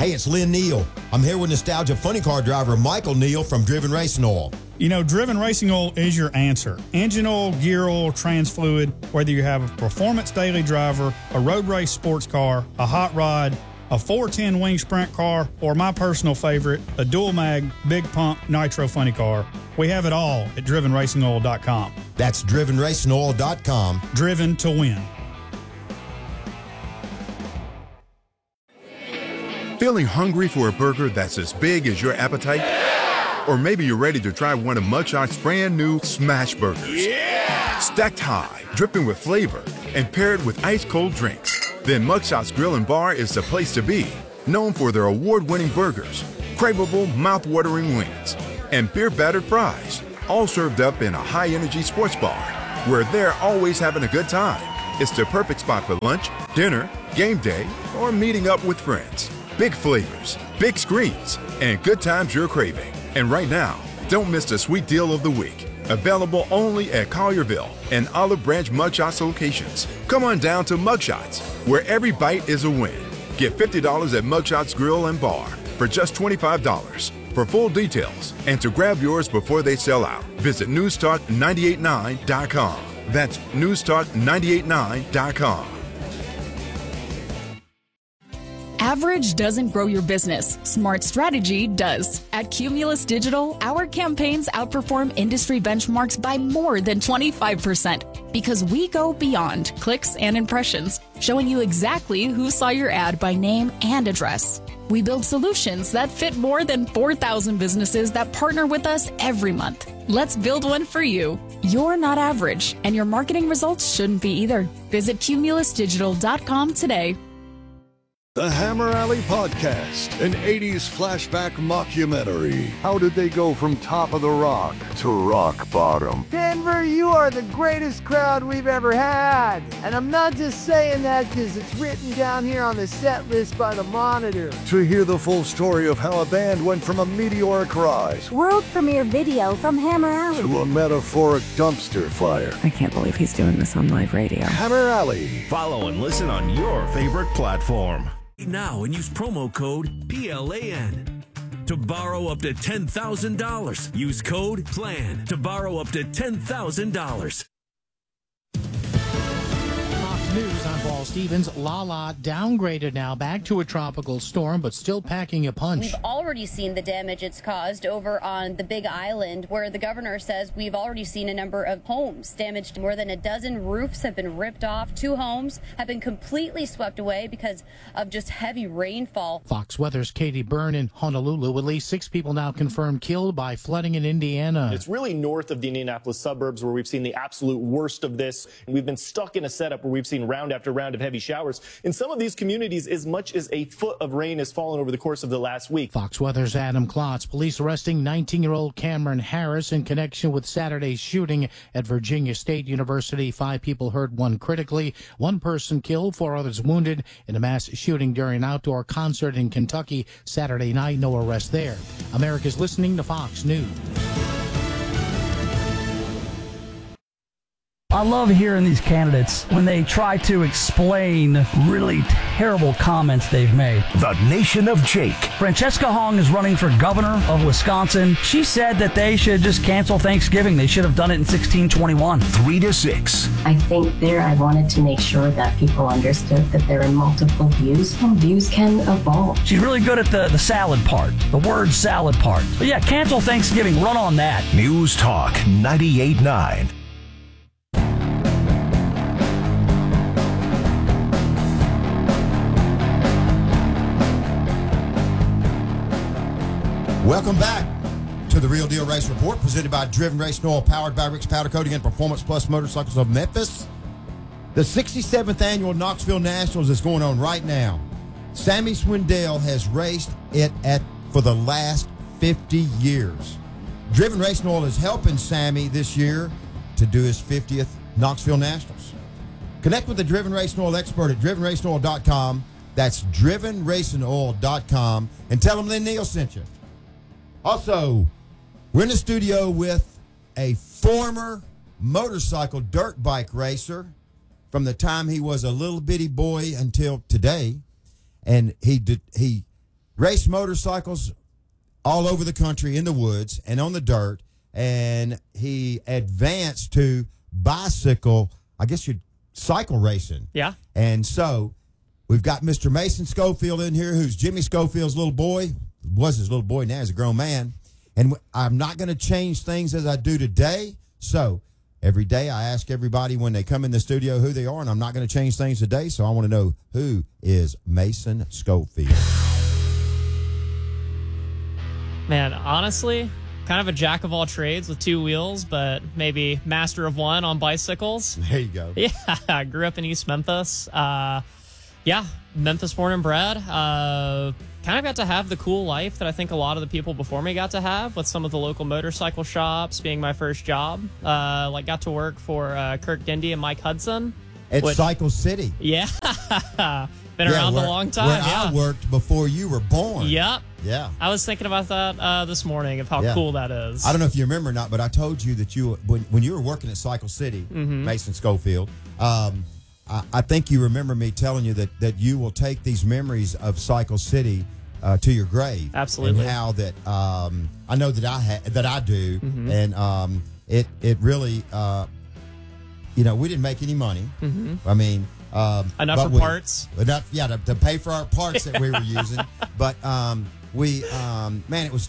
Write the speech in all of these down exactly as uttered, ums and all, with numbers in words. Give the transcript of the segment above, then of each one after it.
Hey, it's Lynn Neal. I'm here with nostalgia funny car driver Michael Neal from Driven Racing Oil. You know, Driven Racing Oil is your answer. Engine oil, gear oil, trans fluid, whether you have a performance daily driver, a road race sports car, a hot rod, a four ten wing sprint car, or my personal favorite, a dual mag, big pump, nitro funny car. We have it all at driven racing oil dot com. That's driven racing oil dot com. Driven to win. Feeling hungry for a burger that's as big as your appetite? Yeah! Or maybe you're ready to try one of Mugshot's brand new Smash Burgers. Yeah! Stacked high, dripping with flavor, and paired with ice-cold drinks. Then Mugshot's Grill and Bar is the place to be. Known for their award-winning burgers, craveable, mouth-watering wings, and beer-battered fries. All served up in a high-energy sports bar, where they're always having a good time. It's the perfect spot for lunch, dinner, game day, or meeting up with friends. Big flavors, big screens, and good times you're craving. And right now, don't miss the sweet deal of the week. Available only at Collierville and Olive Branch Mugshots locations. Come on down to Mugshots, where every bite is a win. Get fifty dollars at Mugshots Grill and Bar for just twenty-five dollars. For full details and to grab yours before they sell out, visit news talk nine eight nine dot com. That's news talk nine eight nine dot com. Average doesn't grow your business. Smart strategy does. At Cumulus Digital, our campaigns outperform industry benchmarks by more than twenty-five percent because we go beyond clicks and impressions, showing you exactly who saw your ad by name and address. We build solutions that fit more than four thousand businesses that partner with us every month. Let's build one for you. You're not average, and your marketing results shouldn't be either. Visit cumulus digital dot com today. The Hammer Alley Podcast, an eighties flashback mockumentary. How did they go from top of the rock to rock bottom? Denver, you are the greatest crowd we've ever had. And I'm not just saying that because it's written down here on the set list by the Monitor. To hear the full story of how a band went from a meteoric rise, world premiere video from Hammer Alley, to a metaphoric dumpster fire. I can't believe he's doing this on live radio. Hammer Alley. Follow and listen on your favorite platform. Now and use promo code P L A N to borrow up to ten thousand dollars. Use code PLAN to borrow up to ten thousand dollars. News, I'm Paul Stevens. Lala downgraded now back to a tropical storm, but still packing a punch. We've already seen the damage it's caused over on the Big Island, where the governor says we've already seen a number of homes damaged. More than a dozen roofs have been ripped off. Two homes have been completely swept away because of just heavy rainfall. Fox Weather's Katie Byrne in Honolulu. At least six people now confirmed killed by flooding in Indiana. It's really north of the Indianapolis suburbs where we've seen the absolute worst of this. We've been stuck in a setup where we've seen round after round of heavy showers. In some of these communities, as much as a foot of rain has fallen over the course of the last week. Fox Weather's Adam Klotz. Police arresting nineteen-year-old Cameron Harris in connection with Saturday's shooting at Virginia State University. Five people hurt, one critically. One person killed, four others wounded in a mass shooting during an outdoor concert in Kentucky Saturday night. No arrest there. America's listening to Fox News. I love hearing these candidates when they try to explain really terrible comments they've made. The Nation of Jake. Francesca Hong is running for governor of Wisconsin. She said that they should just cancel Thanksgiving. They should have done it in sixteen twenty-one. Three to six. I think there I wanted to make sure that people understood that there are multiple views and views can evolve. She's really good at the, the salad part, the word salad part. But yeah, cancel Thanksgiving. Run on that. News Talk ninety-eight point nine. Welcome back to the Real Deal Race Report, presented by Driven Racing Oil, powered by Rick's Powder Coating and Performance Plus Motorcycles of Memphis. The sixty-seventh Annual Knoxville Nationals is going on right now. Sammy Swindell has raced it at for the last fifty years. Driven Racing Oil is helping Sammy this year to do his fiftieth Knoxville Nationals. Connect with the Driven Racing Oil expert at driven racing oil dot com. That's driven racing oil dot com. And tell them Lynn Neal sent you. Also, we're in the studio with a former motorcycle dirt bike racer from the time he was a little bitty boy until today. And he did, he raced motorcycles all over the country in the woods and on the dirt, and he advanced to bicycle, I guess you'd cycle racing. Yeah. And so we've got Mister Mason Schofield in here, who's Jimmy Schofield's little boy, was his little boy, now he's a grown man. And I'm not going to change things as I do today. So every day I ask everybody when they come in the studio who they are, and I'm not going to change things today. So I want to know, who is Mason Schofield? Man, honestly, kind of a jack of all trades with two wheels, but maybe master of one on bicycles. There you go. Yeah, I grew up in East Memphis. Uh, yeah, Memphis born and bred. Uh, kind of got to have the cool life that I think a lot of the people before me got to have, with some of the local motorcycle shops being my first job. Uh, like got to work for uh, Kirk Dindy and Mike Hudson. At which, Cycle City. Yeah. Been yeah, around where, a long time. Where yeah. I worked before you were born. Yep. Yeah. I was thinking about that uh, this morning, of how yeah. cool that is. I don't know if you remember or not, but I told you that you when, when you were working at Cycle City, mm-hmm. Mason Schofield, um, I, I think you remember me telling you that, that you will take these memories of Cycle City uh, to your grave. Absolutely. And how that um, I know that I ha- that I do, mm-hmm. and um, it it really, uh, you know, we didn't make any money. Mm-hmm. I mean. Um, enough for we, parts. Enough, yeah, to, to pay for our parts that we were using. But um, we, um, man, it was.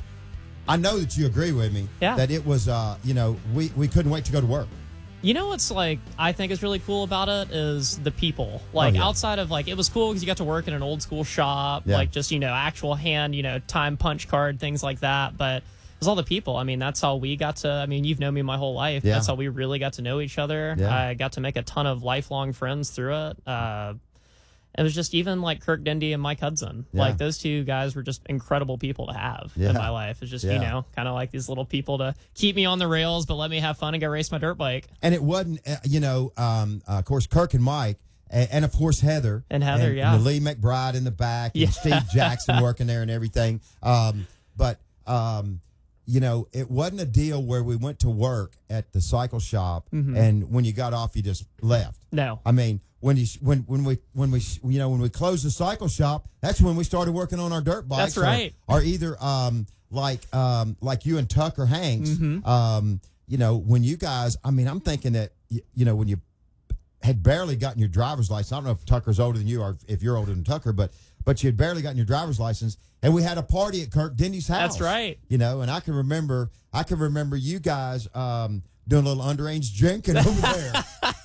I know that you agree with me. Yeah. That it was, uh, you know, we, we couldn't wait to go to work. You know what's like I think is really cool about it is the people. Like oh, yeah. outside of like it was cool because you got to work in an old school shop, yeah. like just you know actual hand, you know time punch card things like that. But it was all the people. I mean, that's how we got to. I mean, you've known me my whole life. Yeah. That's how we really got to know each other. Yeah. I got to make a ton of lifelong friends through it. Uh, it was just even like Kirk Dindy and Mike Hudson. Yeah. Like those two guys were just incredible people to have yeah. in my life. It's just yeah. you know kind of like these little people to keep me on the rails, but let me have fun and go race my dirt bike. And it wasn't, uh, you know, um, uh, of course, Kirk and Mike. And, and of course Heather and Heather, and, yeah, and Lee McBride in the back, and yeah. Steve Jackson working there and everything. Um, but um, you know, it wasn't a deal where we went to work at the cycle shop, mm-hmm. and when you got off, you just left. No, I mean when you when when we when we you know when we closed the cycle shop, that's when we started working on our dirt bikes. That's right. Or, or either um, like um, like you and Tucker Hanks. Mm-hmm. Um, you know, when you guys, I mean, I'm thinking that you, you know when you had barely gotten your driver's license. I don't know if Tucker's older than you or if you're older than Tucker, but but you had barely gotten your driver's license, and we had a party at Kirk Dindy's house. That's right. You know, and I can remember, I can remember you guys um, doing a little underage drinking over there.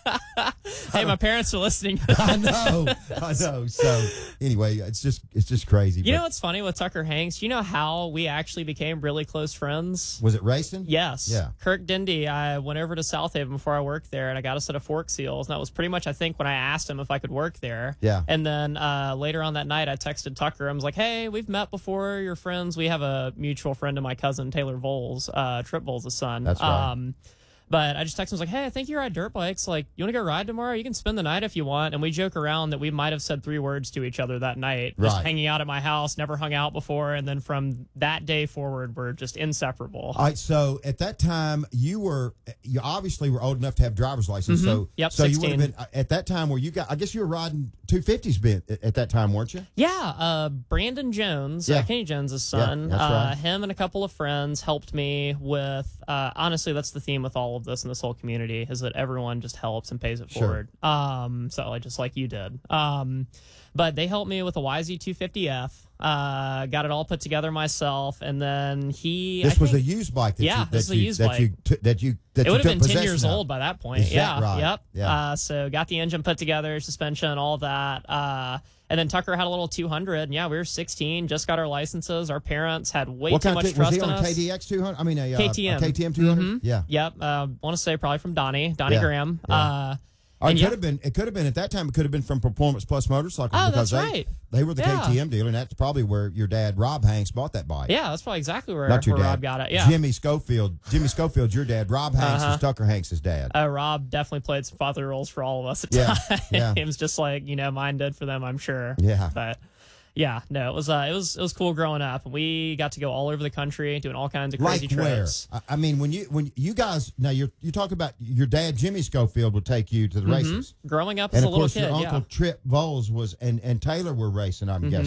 Hey, my parents are listening. I know, I know. So anyway, it's just it's just crazy. You but know what's funny with Tucker Hanks? You know how we actually became really close friends? Was it racing? Yes. Yeah. Kirk Dindy, I went over to South Haven before I worked there, and I got a set of fork seals. And that was pretty much, I think, when I asked him if I could work there. Yeah. And then uh, later on that night, I texted Tucker. I was like, hey, we've met before. You're friends. We have a mutual friend of my cousin, Taylor Voles, uh, Trip Voles' son. That's right. Um, But I just texted him, I was like, hey, I think you ride dirt bikes. Like, you want to go ride tomorrow? You can spend the night if you want. And we joke around that we might have said three words to each other that night. Just Right. hanging out at my house, never hung out before. And then from that day forward, we're just inseparable. All right, so at that time, you were, you obviously were old enough to have driver's license. Mhm. So, Yep, so you would sixteen. have been, at that time where you got, I guess you were riding two fifties bit at, at that time, weren't you? Yeah, uh, Brandon Jones, Yeah. uh, Kenny Jones' son, Yeah, that's uh, right. him and a couple of friends helped me with, uh, honestly, that's the theme with all of this in this whole community, is that everyone just helps and pays it Sure. forward. Um, so like, just like you did. Um, but they helped me with a Y Z two fifty F. Uh, got it all put together myself, and then he. This I was think, a used bike that yeah, you, that this is a you, used that bike. you, t- that you, that it you would have took been ten possession years of. old by that point. Is yeah. that right? Yep. Yeah. Uh, so got the engine put together, suspension, all that. Uh, and then Tucker had a little two hundred. And yeah, we were sixteen, just got our licenses. Our parents had way What too kind much of, t- was trust he in on a us. K D X two hundred? I mean, a, uh, K T M. a K T M two hundred? Mhm. Yeah. Yep. Uh, want to say probably from Donnie, Donnie Yeah. Graham. Yeah. Uh, Or it and could yeah. have been. It could have been at that time. It could have been from Performance Plus Motorcycles Oh, because that's they right. they were the Yeah. K T M dealer, and that's probably where your dad Rob Hanks bought that bike. Yeah, that's probably exactly where, Not your where dad. Rob got it. Yeah. Jimmy Schofield. Jimmy Schofield's your dad. Rob Hanks Uh-huh. is Tucker Hanks' dad. Uh, Rob definitely played some father roles for all of us at Yeah, times, yeah. just like you know mine did for them, I'm sure. Yeah. But yeah, no, it was uh, it was it was cool growing up. We got to go all over the country doing all kinds of crazy Like where? trips. I- I mean, when you when you guys now you're you talk about your dad Jimmy Schofield would take you to the Mhm. races. Growing up And as a of little course, kid, your uncle yeah. Trip Bowles was and and Taylor were racing. I'm Mhm. guessing.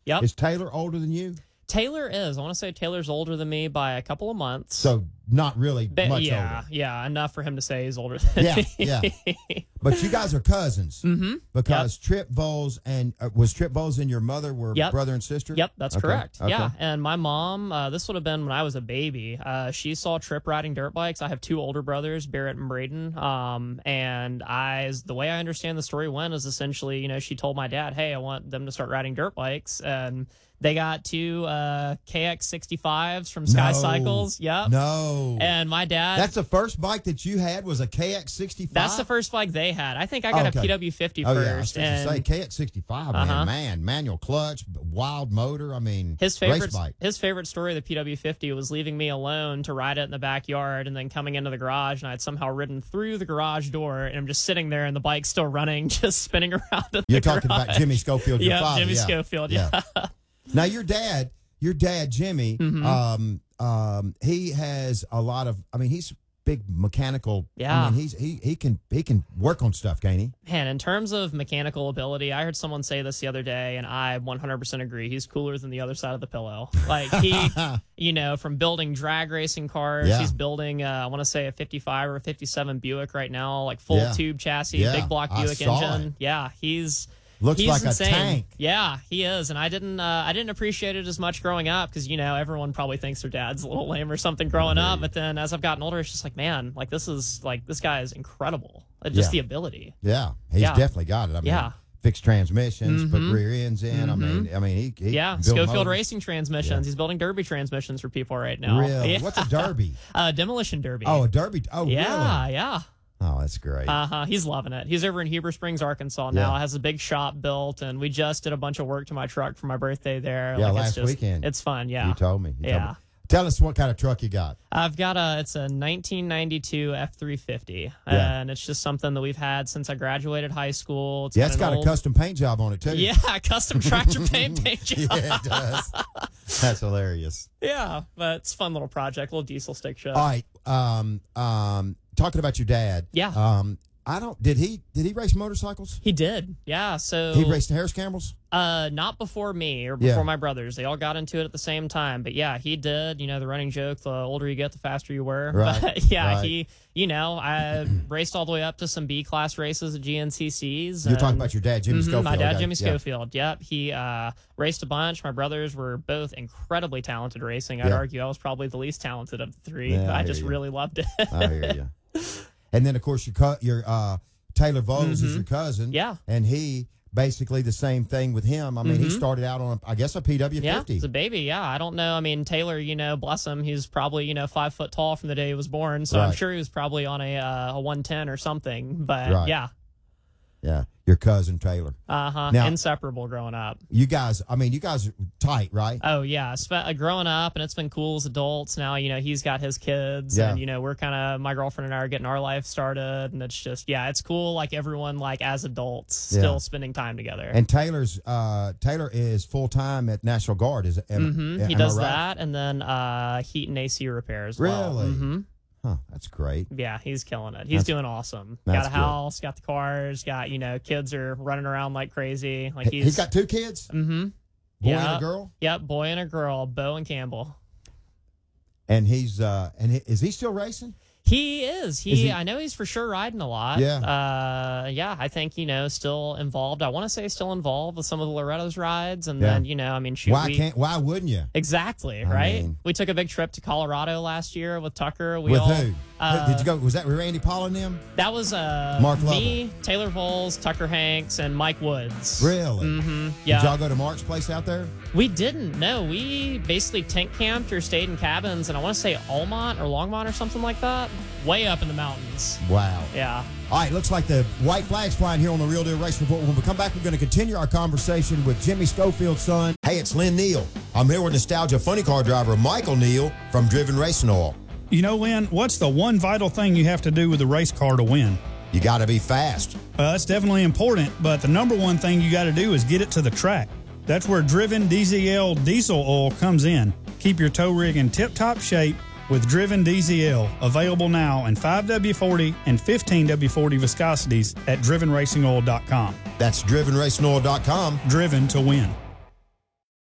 Yep. Is Taylor older than you? Taylor is. I want to say Taylor's older than me by a couple of months. So not really But much yeah, older. yeah, enough for him to say he's older than Yeah, me. yeah. But you guys are cousins. Mm-hmm. Because Trip Voles and uh, was Trip Voles and your mother were Yep. brother and sister? Yep, that's Okay, correct. okay. Yeah, and my mom, uh, this would have been when I was a baby. Uh, she saw Trip riding dirt bikes. I have two older brothers, Barrett and Braden. Um, and I, as the way I understand the story went, is essentially, you know, she told my dad, "Hey, I want them to start riding dirt bikes," and they got two uh, K X sixty-fives from Sky No. Cycles. Yep. No. And my dad. That's the first bike that you had was a K X sixty-five? That's the first bike they had. I think I got Oh, okay. a P W fifty oh, first. Yeah, I was supposed and to say K X sixty-five, Uh-huh. man, man, manual clutch, wild motor. I mean, His favorite, race bike. his favorite story of the P W fifty was leaving me alone to ride it in the backyard and then coming into the garage, and I'd somehow ridden through the garage door, and I'm just sitting there, and the bike's still running, just spinning around in You're the talking garage. about Jimmy Schofield, your yeah, father. Jimmy yeah. Schofield, yeah. Now your dad, your dad Jimmy, Mhm. um, um, he has a lot of. I mean, he's big mechanical. Yeah. I mean, he's he he can he can work on stuff, can't he? Man, in terms of mechanical ability, I heard someone say this the other day, and I one hundred percent agree. He's cooler than the other side of the pillow. Like, he, you know, from building drag racing cars, Yeah. he's building, uh, I want to say, a fifty-five or a fifty-seven Buick right now, like full Yeah. tube chassis, Yeah, big block I Buick saw engine. it. Yeah, he's. Looks He's like insane. a tank. Yeah, he is, and I didn't. Uh, I didn't appreciate it as much growing up because you know everyone probably thinks their dad's a little lame or something growing up. But then as I've gotten older, it's just like, man, like this is like this guy is incredible. Uh, Just Yeah. the ability. Yeah, he's Yeah. definitely got it. I mean, Yeah. fixed transmissions, put Mhm. rear ends in. I mean, Mhm. I mean, he, he Yeah, can build Schofield motors. Racing transmissions. He's building Derby transmissions for people right now. Really? Yeah. What's a Derby? uh, demolition Derby. Oh, a Derby. Oh, yeah, really? yeah. Oh, that's great. Uh huh. He's loving it. He's over in Heber Springs, Arkansas now. Yeah. Has a big shop built, and we just did a bunch of work to my truck for my birthday there. Yeah, Like, last it's just, weekend. It's fun. Yeah. You told me. You told yeah. me. Tell us what kind of truck you got. I've got a, it's a nineteen ninety-two F three fifty, Yeah. and it's just something that we've had since I graduated high school. It's Yeah, got it's an got old- a custom paint job on it too. Yeah, custom tractor paint paint job. Yeah, it does. That's hilarious. Yeah, but it's a fun little project, little diesel stick show. All right. Um, um, talking about your dad. Yeah. Um, I don't. Did he? Did he race motorcycles? He did. Yeah. So He raced Harris Campbells. Uh, not before me or Yeah. before my brothers. They all got into it at the same time. But yeah, he did. You know, the running joke: the older you get, the faster you were. Right, But yeah, right. he. You know, I raced all the way up to some B class races at G N C Cs. You're talking and- about your dad, Jimmy Mhm, Schofield. My dad, okay, Jimmy yeah. Schofield. Yep. He uh, raced a bunch. My brothers were both incredibly talented racing. I'd Yeah. argue I was probably the least talented of the three. Yeah, I I hear just you. really loved it. I hear you. And then of course your cu- your uh, Taylor Voles is Mhm. your cousin. Yeah. And he basically the same thing with him. I mean, he Mhm. started out on a, I guess a P W Yeah, fifty. it's a baby. Yeah, I don't know. I mean, Taylor, you know, bless him. He's probably, you know, five foot tall from the day he was born. So I'm Right. sure he was probably on a uh, a one ten or something. But Right. yeah, Yeah. Your cousin Taylor. uh huh. Now- Inseparable growing up. You guys. I mean, you guys are tight, right? Oh yeah, Spe- uh, growing up, and it's been cool as adults. Now you know he's got his kids, Yeah. and you know we're kind of my girlfriend and I are getting our life started, and it's just yeah, it's cool. Like everyone, like as adults, still Yeah. spending time together. And Taylor's uh, Taylor is full time at National Guard. Is am, hmm am He I does right? that, and then uh, heat and A C repair as well. Really? hmm Huh. That's great. Yeah, he's killing it. He's That's- doing awesome. that's Got a good. house, got the cars, got, you know, kids are running around like crazy. Like He- he's, he's got two kids. Mm-hmm. Boy yeah. and a girl. Yep, boy and a girl, Bo and Campbell. And he's uh, and he, is he still racing? He is. He, Is he- I know he's for sure riding a lot. Yeah. Uh, yeah, I think, you know, still involved. I want to say still involved with some of the Loretta's rides. And Yeah. then, you know, I mean, shoot. Why we- can't? Why wouldn't you? Exactly, I right? mean- we took a big trip to Colorado last year with Tucker. We With all, who? Uh, Did you go? Was that with Randy Paul and them? That was uh, Mark me, Taylor Voles, Tucker Hanks, and Mike Woods. Really? Mm-hmm. Yeah. Did y'all go to Mark's place out there? We didn't. No, we basically tent camped or stayed in cabins, and I want to say Almont or Longmont or something like that, way up in the mountains. Wow. Yeah. All right, looks like the white flag's flying here on the Real Deal Race Report. When we come back, we're going to continue our conversation with Jimmy Schofield's son. Hey, it's Lynn Neal. I'm here with Nostalgia Funny Car driver Michael Neal from Driven Racing Oil. You know, Lynn, what's the one vital thing you have to do with a race car to win? You got to be fast. Well, that's definitely important, but the number one thing you got to do is get it to the track. That's where Driven D Z L diesel oil comes in. Keep your tow rig in tip-top shape with Driven D Z L, available now in five W forty and fifteen W forty viscosities at driven racing oil dot com. That's driven racing oil dot com. Driven to win.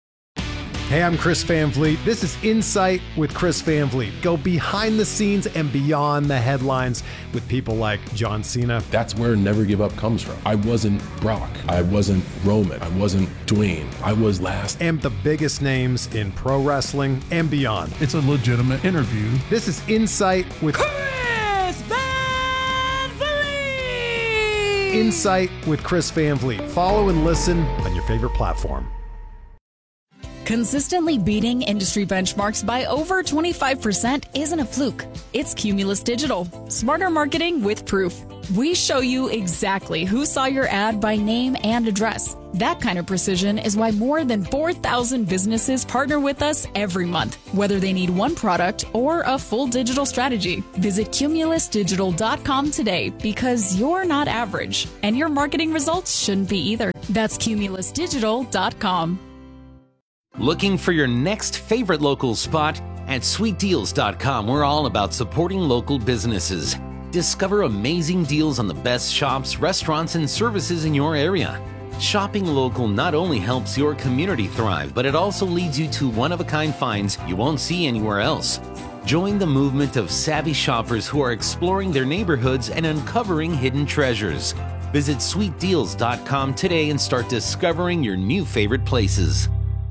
Hey, I'm Chris Van Vliet. This is Insight with Chris Van Vliet. Go behind the scenes and beyond the headlines with people like John Cena. That's where Never Give Up comes from. I wasn't Brock. I wasn't Roman. I wasn't Dwayne. I was last. And the biggest names in pro wrestling and beyond. It's a legitimate interview. This is Insight with Chris Van Vliet. Insight with Chris Van Vliet. Follow and listen on your favorite platform. Consistently beating industry benchmarks by over twenty-five percent isn't a fluke. It's Cumulus Digital. Smarter marketing with proof. We show you exactly who saw your ad by name and address. That kind of precision is why more than four thousand businesses partner with us every month, whether they need one product or a full digital strategy. Visit cumulus digital dot com today because you're not average, and your marketing results shouldn't be either. That's cumulus digital dot com. Looking for your next favorite local spot? At sweet deals dot com, we're all about supporting local businesses. Discover amazing deals on the best shops, restaurants, and services in your area. Shopping local not only helps your community thrive, but it also leads you to one-of-a-kind finds you won't see anywhere else. Join the movement of savvy shoppers who are exploring their neighborhoods and uncovering hidden treasures. Visit sweet deals dot com today and start discovering your new favorite places.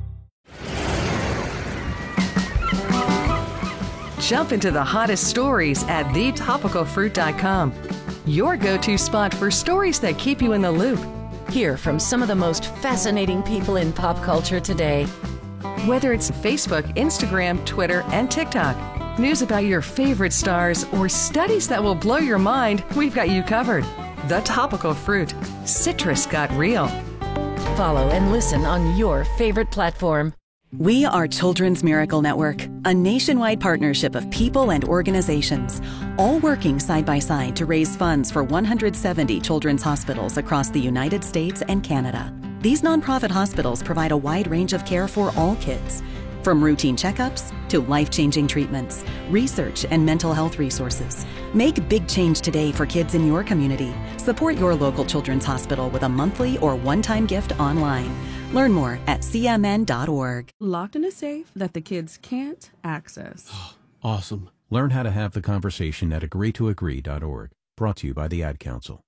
Jump into the hottest stories at the topical fruit dot com. Your go-to spot for stories that keep you in the loop. Hear from some of the most fascinating people in pop culture today. Whether it's Facebook, Instagram, Twitter, and TikTok, news about your favorite stars, or studies that will blow your mind, we've got you covered. The Topical Fruit. Citrus got real. Follow and listen on your favorite platform. We are Children's Miracle Network, a nationwide partnership of people and organizations, all working side by side to raise funds for one hundred seventy children's hospitals across the United States and Canada. These nonprofit hospitals provide a wide range of care for all kids, from routine checkups to life-changing treatments, research, and mental health resources. Make big change today for kids in your community. Support your local children's hospital with a monthly or one-time gift online. Learn more at c m n dot org. Locked in a safe that the kids can't access. Awesome. Learn how to have the conversation at agree to agree dot org. Brought to you by the Ad Council.